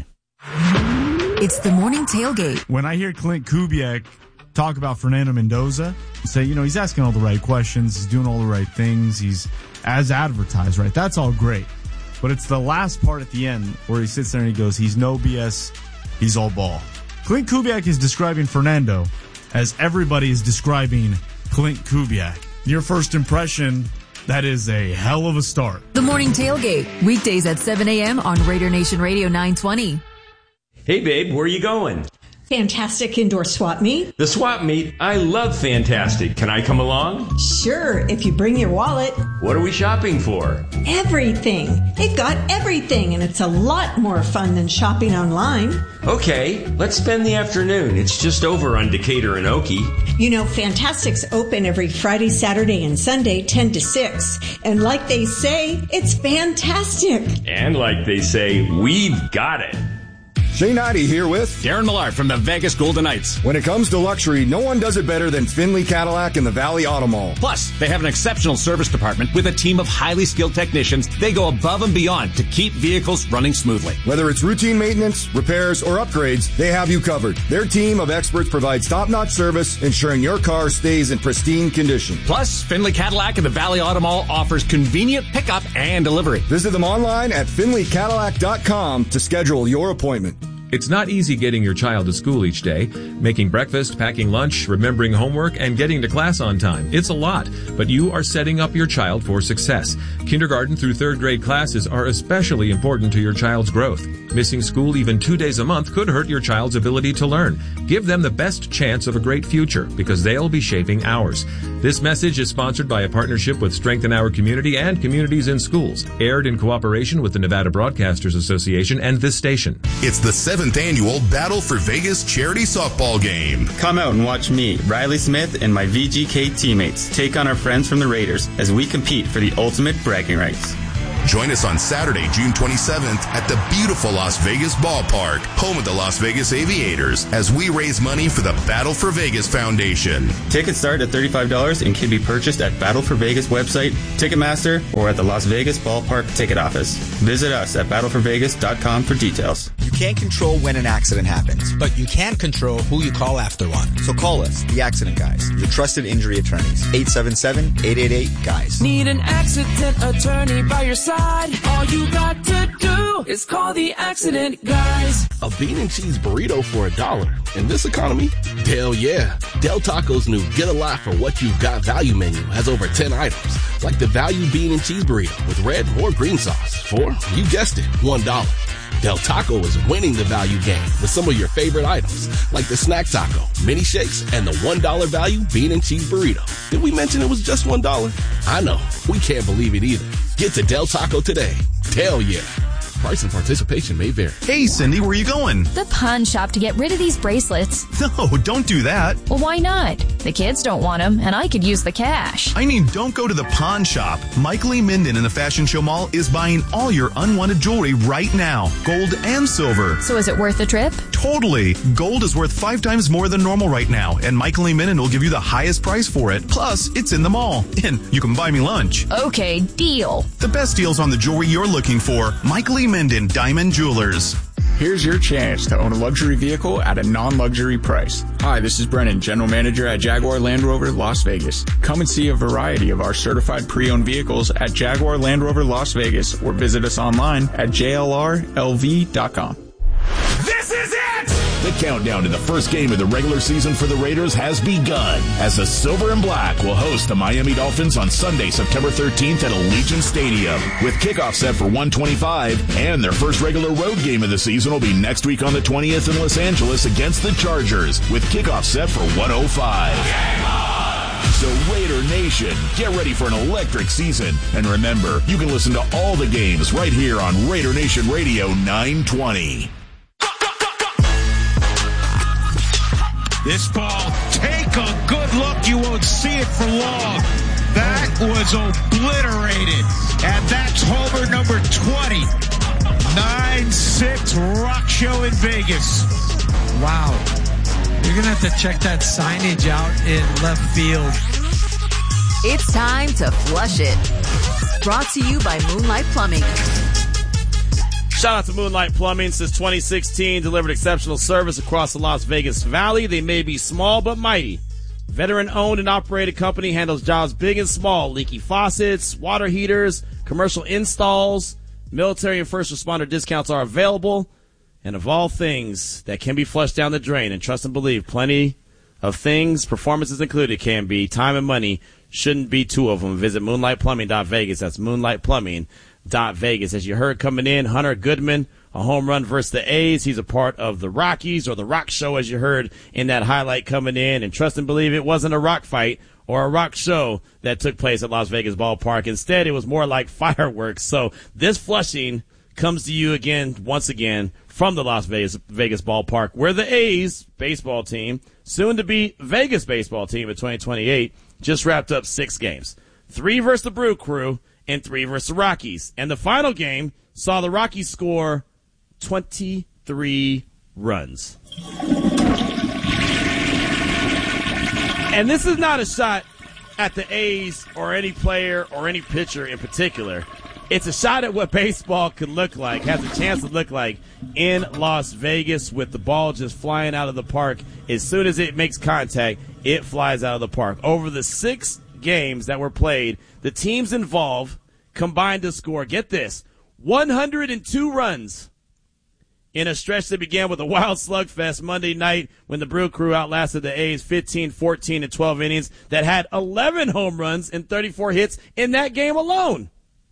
It's the morning tailgate. When I hear Clint Kubiak talk about Fernando Mendoza, say, you know, he's asking all the right questions, he's doing all the right things, he's as advertised, right? That's all great. But it's the last part at the end where he sits there and he goes, he's no B S, he's all ball. Clint Kubiak is describing Fernando as everybody is describing Clint Kubiak. Your first impression, that is a hell of a start. The morning tailgate, weekdays at seven a.m. on Raider Nation Radio nine twenty. Hey, babe, where are you going? Fantastic Indoor Swap Meet. The swap meet? I love Fantastic. Can I come along? Sure, if you bring your wallet. What are we shopping for? Everything. They've got everything, and it's a lot more fun than shopping online. Okay, let's spend the afternoon. It's just over on Decatur and Okie. You know, Fantastic's open every Friday, Saturday, and Sunday, ten to six. And like they say, it's fantastic. And like they say, we've got it. Shane Heide here with Darren Millard from the Vegas Golden Knights. When it comes to luxury, no one does it better than Finley Cadillac and the Valley Auto Mall. Plus, they have an exceptional service department with a team of highly skilled technicians. They go above and beyond to keep vehicles running smoothly. Whether it's routine maintenance, repairs, or upgrades, they have you covered. Their team of experts provides top-notch service, ensuring your car stays in pristine condition. Plus, Finley Cadillac and the Valley Auto Mall offers convenient pickup and delivery. Visit them online at finley cadillac dot com to schedule your appointment. It's not easy getting your child to school each day. Making breakfast, packing lunch, remembering homework, and getting to class on time. It's a lot, but you are setting up your child for success. Kindergarten through third grade classes are especially important to your child's growth. Missing school even two days a month could hurt your child's ability to learn. Give them the best chance of a great future because they'll be shaping ours. This message is sponsored by a partnership with Strengthen Our Community and Communities in Schools, aired in cooperation with the Nevada Broadcasters Association and this station. It's the seventh annual Battle for Vegas charity softball game. Come out and watch me, Riley Smith, and my V G K teammates take on our friends from the Raiders as we compete for the ultimate bragging rights. Join us on Saturday, June twenty-seventh at the beautiful Las Vegas Ballpark, home of the Las Vegas Aviators, as we raise money for the Battle for Vegas Foundation. Tickets start at thirty-five dollars and can be purchased at Battle for Vegas website, Ticketmaster, or at the Las Vegas Ballpark ticket office. Visit us at battle for vegas dot com for details. You can't control when an accident happens, but you can control who you call after one. So call us, the Accident Guys, your trusted injury attorneys. eight seven seven, eight eight eight, G U Y S. Need an accident attorney by your side? All you got to do is call the Accident Guys. A bean and cheese burrito for a dollar. In this economy? Hell yeah. Del Taco's new Get a Lot for What You've Got value menu has over ten items, like the value bean and cheese burrito with red or green sauce for, you guessed it, one dollar. Del Taco is winning the value game with some of your favorite items, like the Snack Taco, mini shakes, and the one dollar value bean and cheese burrito. Did we mention it was just one dollar? I know. We can't believe it either. Get to Del Taco today. Hell yeah. Price and participation may vary. Hey, Cindy, where are you going? The pawn shop to get rid of these bracelets. No, don't do that. Well, why not? The kids don't want them, and I could use the cash. I mean, don't go to the pawn shop. Michael E. Minden in the Fashion Show Mall is buying all your unwanted jewelry right now, gold and silver. So is it worth the trip? Totally. Gold is worth five times more than normal right now, and Michael E. Minden will give you the highest price for it. Plus, it's in the mall, and you can buy me lunch. Okay, deal. The best deals on the jewelry you're looking for. Michael E. Minden Diamond Jewelers. Here's your chance to own a luxury vehicle at a non-luxury price. Hi, this is Brennan, General Manager at Jaguar Land Rover Las Vegas. Come and see a variety of our certified pre-owned vehicles at Jaguar Land Rover Las Vegas or visit us online at j l r l v dot com. This is it! The countdown to the first game of the regular season for the Raiders has begun as the Silver and Black will host the Miami Dolphins on Sunday, September thirteenth at Allegiant Stadium. With kickoff set for one twenty-five, and their first regular road game of the season will be next week on the twentieth in Los Angeles against the Chargers, with kickoff set for one oh five. So Raider Nation, get ready for an electric season. And remember, you can listen to all the games right here on Raider Nation Radio nine twenty. This ball, take a good look. You won't see it for long. That was obliterated. And that's homer number twenty. nine six Rock Show in Vegas. Wow. You're going to have to check that signage out in left field. It's time to flush it. Brought to you by Moonlight Plumbing. Shout out to Moonlight Plumbing. Since twenty sixteen, delivered exceptional service across the Las Vegas Valley. They may be small but mighty. Veteran-owned and operated company handles jobs big and small. Leaky faucets, water heaters, commercial installs. Military and first responder discounts are available. And of all things that can be flushed down the drain, and trust and believe, plenty of things, performances included, can be. Time and money shouldn't be two of them. Visit moonlight plumbing dot vegas. That's moonlight plumbing dot vegas. As you heard coming in, Hunter Goodman, a home run versus the A's. He's a part of the Rockies, or the Rock Show, as you heard in that highlight coming in. And trust and believe, it wasn't a rock fight or a rock show that took place at Las Vegas Ballpark. Instead, it was more like fireworks. So this flushing comes to you again, once again, from the Las Vegas, Vegas Ballpark, where the A's baseball team, soon to be Vegas baseball team in twenty twenty-eight, just wrapped up six games. Three versus the Brew Crew and three versus the Rockies. And the final game saw the Rockies score twenty-three runs. And this is not a shot at the A's or any player or any pitcher in particular. It's a shot at what baseball could look like, has a chance to look like in Las Vegas, with the ball just flying out of the park. As soon as it makes contact, it flies out of the park. Over the six games that were played, the teams involved combined to score, get this, one hundred two runs in a stretch that began with a wild slugfest Monday night when the Brew Crew outlasted the A's fifteen, fourteen, and twelve innings that had eleven home runs and thirty-four hits in that game alone.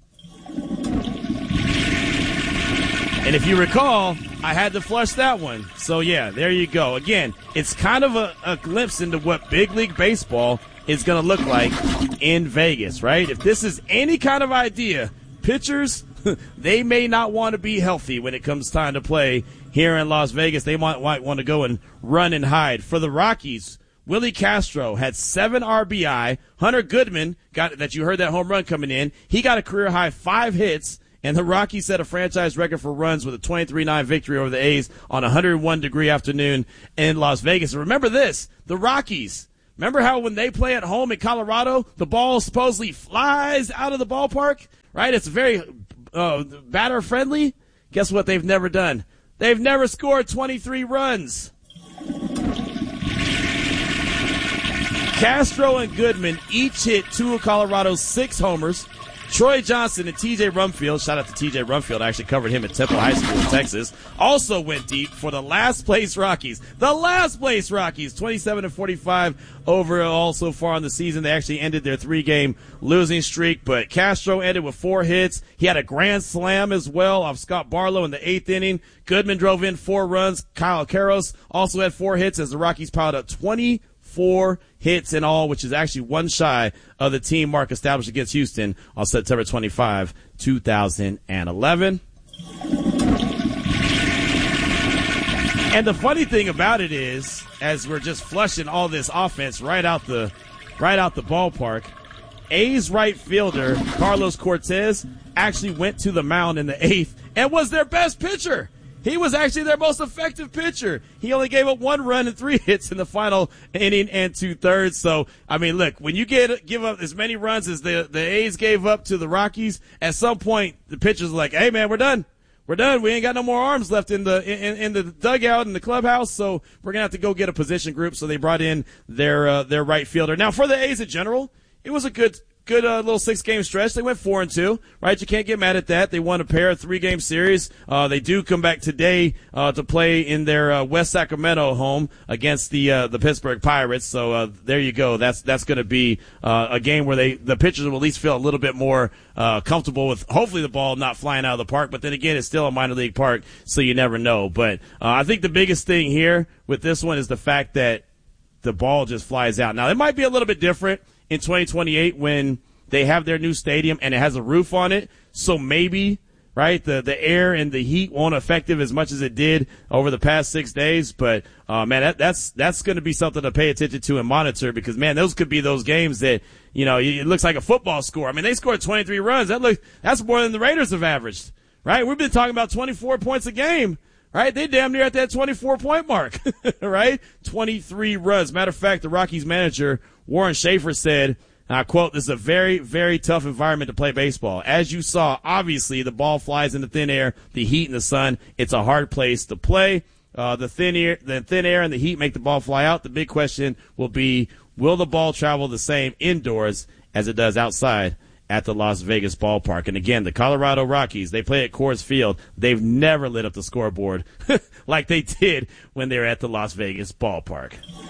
And if you recall, I had to flush that one. So, yeah, there you go. Again, it's kind of a, a glimpse into what Big League Baseball is going to look like in Vegas, right? If this is any kind of idea, pitchers, they may not want to be healthy when it comes time to play here in Las Vegas. They might, might want to go and run and hide. For the Rockies, Willie Castro had seven R B I. Hunter Goodman, got that you heard that home run coming in. He got a career-high five hits And the Rockies set a franchise record for runs with a twenty-three nine victory over the A's on a one hundred one degree afternoon in Las Vegas. And remember this, the Rockies, remember how when they play at home in Colorado, the ball supposedly flies out of the ballpark, right? It's very uh, batter friendly. Guess what they've never done? They've never scored twenty-three runs. Castro and Goodman each hit two of Colorado's six homers. Troy Johnson and T J Rumfield, shout out to T J Rumfield, I actually covered him at Temple High School in Texas, also went deep for the last place Rockies. The last place Rockies, twenty-seven and forty-five overall so far in the season. They actually ended their three-game losing streak, but Castro ended with four hits. He had a grand slam as well off Scott Barlow in the eighth inning. Goodman drove in four runs. Kyle Karros also had four hits as the Rockies piled up twenty-four hits in all, which is actually one shy of the team mark established against Houston on September twenty-fifth, two thousand eleven. And the funny thing about it is, as we're just flushing all this offense right out the right out the ballpark, A's right fielder Carlos Cortez actually went to the mound in the eighth and was their best pitcher. He was actually their most effective pitcher. He only gave up one run and three hits in the final inning and two thirds. So, I mean, look, when you get give up as many runs as the, the A's gave up to the Rockies, at some point the pitchers are like, hey, man, we're done. We're done. We ain't got no more arms left in the in, in the dugout in the clubhouse, so we're going to have to go get a position group. So they brought in their uh, their right fielder. Now, for the A's in general, it was a good Good uh, little six-game stretch. They went four and two, right? You can't get mad at that. They won a pair of three-game series. Uh, they do come back today uh, to play in their uh, West Sacramento home against the uh, the Pittsburgh Pirates. So uh, there you go. That's that's going to be uh, a game where they the pitchers will at least feel a little bit more uh, comfortable with hopefully the ball not flying out of the park. But then again, it's still a minor league park, so you never know. But uh, I think the biggest thing here with this one is the fact that the ball just flies out. Now, it might be a little bit different in twenty twenty-eight when they have their new stadium and it has a roof on it. So maybe, right, the, the air and the heat won't affect it as much as it did over the past six days. But, uh, man, that, that's, that's going to be something to pay attention to and monitor because, man, those could be those games that, you know, it looks like a football score. I mean, they scored twenty-three runs. That look, that's more than the Raiders have averaged, right? We've been talking about twenty-four points a game. Right, they damn near at that twenty-four point mark, right? twenty-three runs. Matter of fact, the Rockies manager, Warren Schaefer, said, and I quote, this is a very, very tough environment to play baseball. As you saw, obviously, the ball flies into thin air, the heat and the sun. It's a hard place to play. Uh, the thin air, the thin air and the heat make the ball fly out. The big question will be, will the ball travel the same indoors as it does outside at the Las Vegas ballpark? And again, the Colorado Rockies, they play at Coors Field. They've never lit up the scoreboard like they did when they were at the Las Vegas ballpark.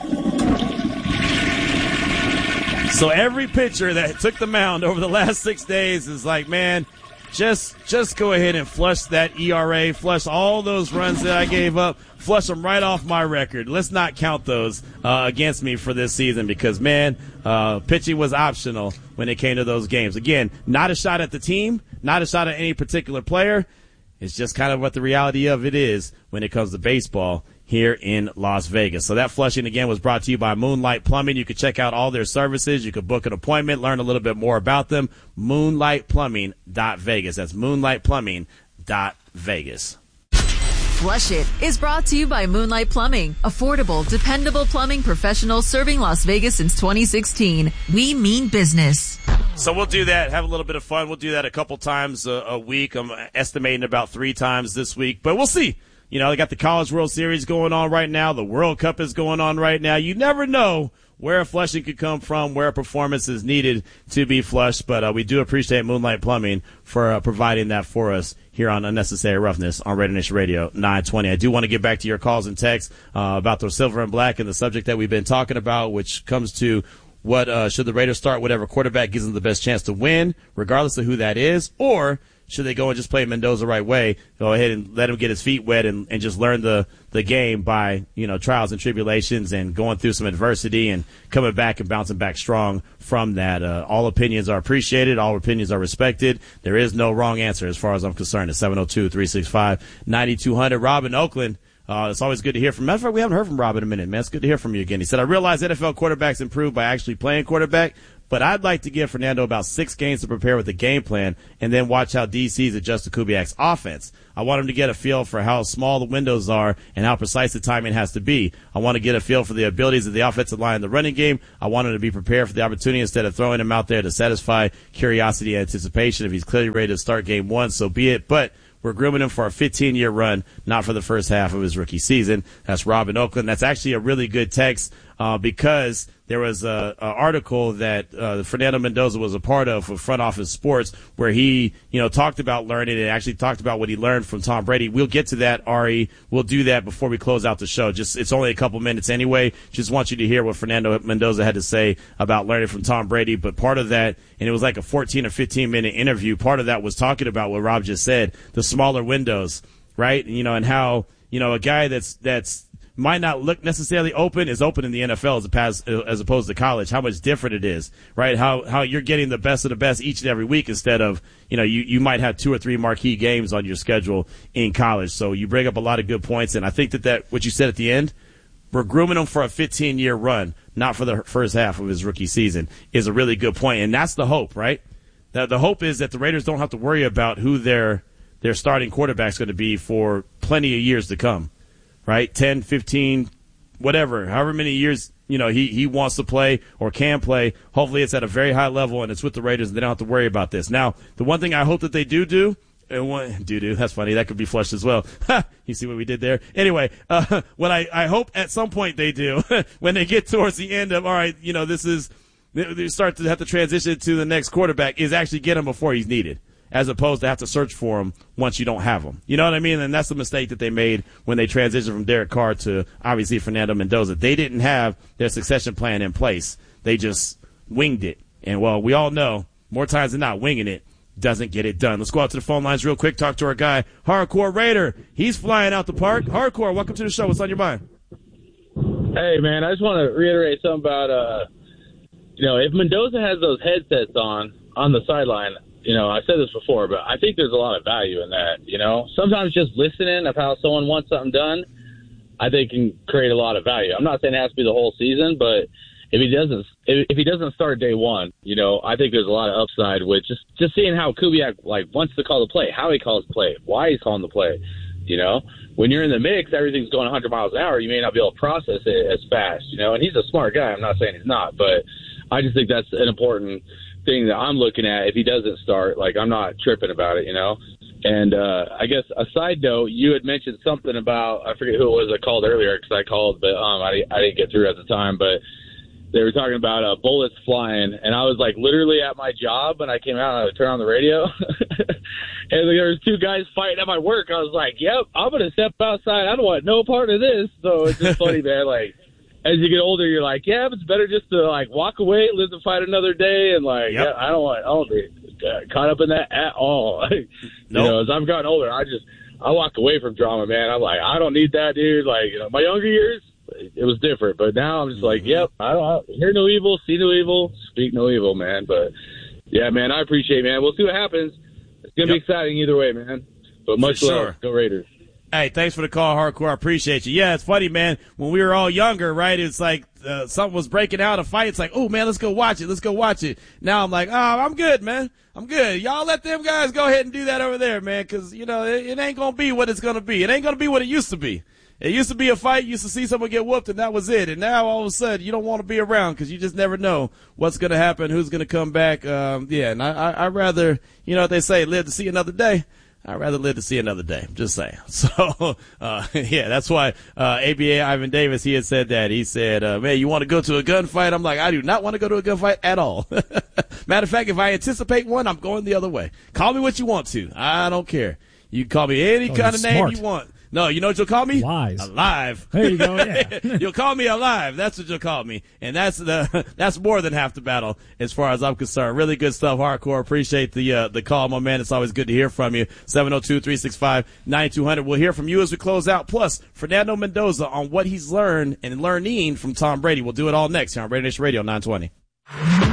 So every pitcher that took the mound over the last six days is like, man, just just go ahead and flush that E R A, flush all those runs that I gave up, flush them right off my record. Let's not count those uh, against me for this season because, man, uh, pitching was optional when it came to those games. Again, not a shot at the team, not a shot at any particular player. It's just kind of what the reality of it is when it comes to baseball here in Las Vegas. So that flushing, again, was brought to you by Moonlight Plumbing. You can check out all their services. You can book an appointment, learn a little bit more about them. moonlight plumbing dot vegas. That's moonlight plumbing dot vegas. Flush It is brought to you by Moonlight Plumbing. Affordable, dependable plumbing professionals serving Las Vegas since twenty sixteen. We mean business. So we'll do that, have a little bit of fun. We'll do that a couple times a, a week. I'm estimating about three times this week, but we'll see. You know, they got the College World Series going on right now. The World Cup is going on right now. You never know where a flushing could come from, where a performance is needed to be flushed. But uh, we do appreciate Moonlight Plumbing for uh, providing that for us here on Unnecessary Roughness on Raider Nation Radio nine twenty. I do want to get back to your calls and texts uh, about the silver and black and the subject that we've been talking about, which comes to what uh, should the Raiders start whatever quarterback gives them the best chance to win, regardless of who that is, or should they go and just play Mendoza the right way, go ahead and let him get his feet wet and, and just learn the, the game by, you know, trials and tribulations and going through some adversity and coming back and bouncing back strong from that. Uh, all opinions are appreciated. All opinions are respected. There is no wrong answer as far as I'm concerned. It's seven oh two, three six five, nine two hundred. Rob in Oakland. Uh, it's always good to hear from. Matter of fact, we haven't heard from Rob in a minute, man. It's good to hear from you again. He said, I realize N F L quarterbacks improve by actually playing quarterback, But I'd like to give Fernando about six games to prepare with the game plan and then watch how D C's adjust to Kubiak's offense. I want him to get a feel for how small the windows are and how precise the timing has to be. I want to get a feel for the abilities of the offensive line in the running game. I want him to be prepared for the opportunity instead of throwing him out there to satisfy curiosity and anticipation. If he's clearly ready to start game one, so be it. But we're grooming him for a fifteen-year run, not for the first half of his rookie season. That's Rob in Oakland. That's actually a really good text uh, because there was a, a article that uh, Fernando Mendoza was a part of for Front Office Sports where he, you know, talked about learning and actually talked about what he learned from Tom Brady. We'll get to that, Ari. We'll do that before we close out the show. Just it's only a couple minutes anyway. Just want you to hear what Fernando Mendoza had to say about learning from Tom Brady. But part of that, and it was like a fourteen or fifteen minute interview, part of that was talking about what Rob just said, the smaller windows, right? You know, and how, you know, a guy that's that's might not look necessarily open is open in the N F L as opposed, as opposed to college. How much different it is, right? How how you're getting the best of the best each and every week instead of, you know, you, you might have two or three marquee games on your schedule in college. So you bring up a lot of good points, and I think that, that what you said at the end, we're grooming him for a fifteen-year run, not for the first half of his rookie season, is a really good point. And that's the hope, right? The, the hope is that the Raiders don't have to worry about who their their starting quarterback's going to be for plenty of years to come. Right, ten, fifteen, whatever, however many years, you know, he, he wants to play or can play. Hopefully it's at a very high level and it's with the Raiders and they don't have to worry about this. Now, the one thing I hope that they do do, and one, do do, that's funny, that could be flushed as well. You see what we did there? Anyway, uh, what I, I hope at some point they do, when they get towards the end of, all right, you know, this is, they start to have to transition to the next quarterback, is actually get him before he's needed, as opposed to have to search for him once you don't have him. You know what I mean? And that's the mistake that they made when they transitioned from Derek Carr to, obviously, Fernando Mendoza. They didn't have their succession plan in place. They just winged it. And, well, we all know, more times than not, winging it doesn't get it done. Let's go out to the phone lines real quick, talk to our guy, Hardcore Raider. He's flying out the park. Hardcore, welcome to the show. What's on your mind? Hey, man, I just want to reiterate something about, uh, you know, if Mendoza has those headsets on, on the sideline, you know, I said this before, but I think there's a lot of value in that, you know. Sometimes just listening of how someone wants something done, I think can create a lot of value. I'm not saying it has to be the whole season, but if he doesn't if, if he doesn't start day one, you know, I think there's a lot of upside with just, just seeing how Kubiak, like, wants to call the play, how he calls the play, why he's calling the play, you know. When you're in the mix, everything's going one hundred miles an hour. You may not be able to process it as fast, you know. And he's a smart guy. I'm not saying he's not, but I just think that's an important thing that I'm looking at. If he doesn't start, like, I'm not tripping about it, you know. And uh I guess a side note, you had mentioned something about, I forget who it was I called earlier because I called, but um I, I didn't get through at the time, but they were talking about uh, bullets flying, and I was like literally at my job, and I came out and I would turn on the radio, and there was two guys fighting at my work. I was like, "Yep, I'm gonna step outside. I don't want no part of this." So it's just funny, man. Like, as you get older, you're like, "Yeah, it's better just to like walk away, live to fight another day," and like, yep. yeah, I don't want, I don't be caught up in that at all. you nope. know, as I've gotten older, I just I walk away from drama, man. I'm like, I don't need that, dude. Like, you know, my younger years, it was different, but now I'm just like, yep, I don't hear no evil, see no evil, speak no evil, man. But yeah, man, I appreciate it, man. We'll see what happens. It's gonna yep. be exciting either way, man. But much For love, sure. Go Raiders. Hey, thanks for the call, Hardcore. I appreciate you. Yeah, it's funny, man. When we were all younger, right, it's like uh, something was breaking out, a fight. It's like, oh, man, let's go watch it. Let's go watch it. Now I'm like, oh, I'm good, man. I'm good. Y'all let them guys go ahead and do that over there, man, because, you know, it, it ain't going to be what it's going to be. It ain't going to be what it used to be. It used to be a fight. You used to see someone get whooped, and that was it. And now, all of a sudden, you don't want to be around because you just never know what's going to happen, who's going to come back. Um, yeah, and I, I, I'd rather, you know what they say, live to see another day. I'd rather live to see another day. Just saying. So, uh, yeah, that's why, uh, A B A Ivan Davis, he had said that. He said, uh, man, you want to go to a gunfight? I'm like, I do not want to go to a gunfight at all. Matter of fact, if I anticipate one, I'm going the other way. Call me what you want to. I don't care. You can call me any oh, kind of name smart. you want. No, you know what you'll call me? Lies. Alive. There you go, yeah. You'll call me alive. That's what you'll call me. And that's the, that's more than half the battle as far as I'm concerned. Really good stuff, Hardcore. Appreciate the, uh, the call, my man. It's always good to hear from you. seven oh two, three six five, nine two hundred. We'll hear from you as we close out. Plus, Fernando Mendoza on what he's learned and learning from Tom Brady. We'll do it all next here on Raider Nation Radio nine twenty.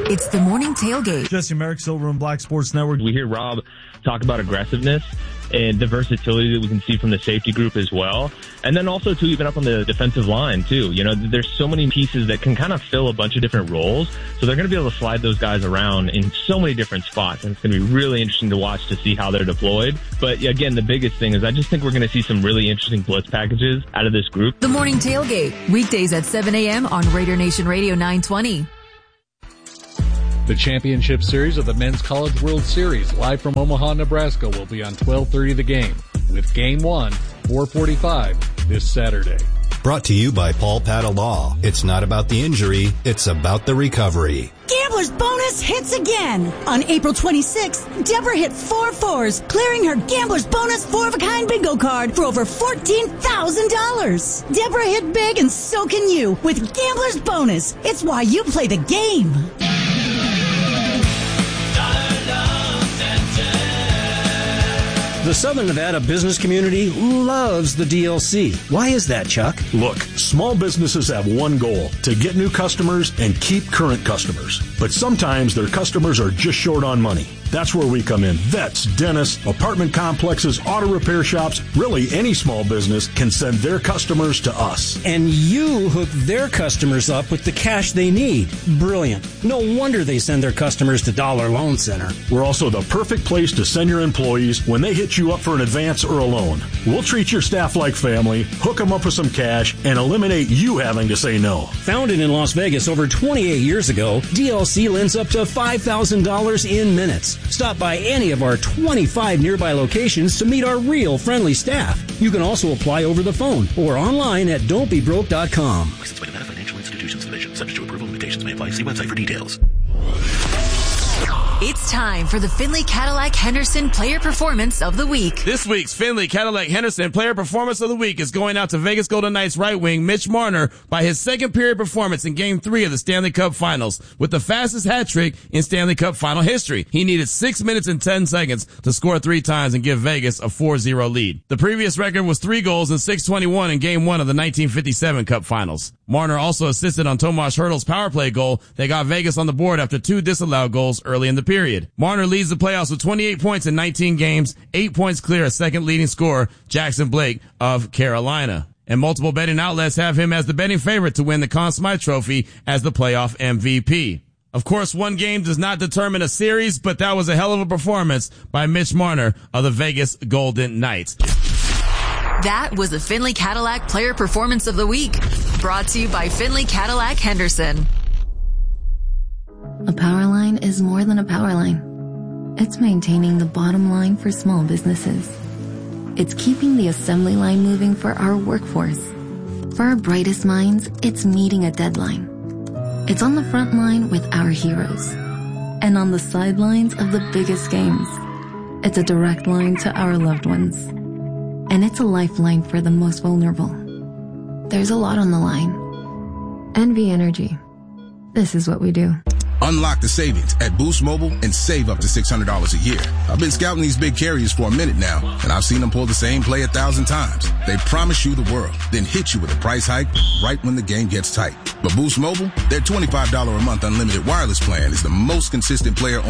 It's the Morning Tailgate. Jesse Merrick, Silver and Black Sports Network. We hear Rob talk about aggressiveness and the versatility that we can see from the safety group as well. And then also, too, even up on the defensive line, too. You know, there's so many pieces that can kind of fill a bunch of different roles. So they're going to be able to slide those guys around in so many different spots. And it's going to be really interesting to watch to see how they're deployed. But again, the biggest thing is I just think we're going to see some really interesting blitz packages out of this group. The Morning Tailgate, weekdays at seven a.m. on Raider Nation Radio nine twenty. The championship series of the Men's College World Series, live from Omaha, Nebraska, will be on twelve thirty The Game, with Game one, four forty-five, this Saturday. Brought to you by Paul Patta Law. It's not about the injury, it's about the recovery. Gambler's Bonus hits again. On April twenty-sixth, Deborah hit four fours, clearing her Gambler's Bonus four-of-a-kind bingo card for over fourteen thousand dollars. Deborah hit big, and so can you with Gambler's Bonus. It's why you play the game. The Southern Nevada business community loves the D L C. Why is that, Chuck? Look, small businesses have one goal, to get new customers and keep current customers. But sometimes their customers are just short on money. That's where we come in. Vets, dentists, apartment complexes, auto repair shops, really any small business can send their customers to us. And you hook their customers up with the cash they need. Brilliant. No wonder they send their customers to Dollar Loan Center. We're also the perfect place to send your employees when they hit you up for an advance or a loan. We'll treat your staff like family, hook them up with some cash, and eliminate you having to say no. Founded in Las Vegas over twenty-eight years ago, D L C lends up to five thousand dollars in minutes. Stop by any of our twenty-five nearby locations to meet our real friendly staff. You can also apply over the phone or online at don't be broke dot com. Licensed by Nevada Financial Institutions Division. Subject to approval, limitations may apply. See website for details. It's time for the Finley Cadillac Henderson Player Performance of the Week. This week's Finley Cadillac Henderson Player Performance of the Week is going out to Vegas Golden Knights right wing Mitch Marner by his second period performance in Game three of the Stanley Cup Finals with the fastest hat trick in Stanley Cup final history. He needed six minutes and ten seconds to score three times and give Vegas a four zero lead. The previous record was three goals in six twenty-one in Game one of the nineteen fifty-seven Cup Finals. Marner also assisted on Tomas Hertl's power play goal that got Vegas on the board after two disallowed goals early in the period. Marner leads the playoffs with twenty-eight points in nineteen games, eight points clear of second leading scorer Jackson Blake of Carolina. And multiple betting outlets have him as the betting favorite to win the Conn Smythe Trophy as the playoff M V P. Of course, one game does not determine a series, but that was a hell of a performance by Mitch Marner of the Vegas Golden Knights. That was the Finley Cadillac Player Performance of the Week, brought to you by Finley Cadillac Henderson. A power line is more than a power line. It's maintaining the bottom line for small businesses. It's keeping the assembly line moving for our workforce. For our brightest minds, it's meeting a deadline. It's on the front line with our heroes. And on the sidelines of the biggest games. It's a direct line to our loved ones. And it's a lifeline for the most vulnerable. There's a lot on the line. N V Energy. This is what we do. Unlock the savings at Boost Mobile and save up to six hundred dollars a year. I've been scouting these big carriers for a minute now, and I've seen them pull the same play a thousand times. They promise you the world, then hit you with a price hike right when the game gets tight. But Boost Mobile, their twenty-five dollars a month unlimited wireless plan is the most consistent player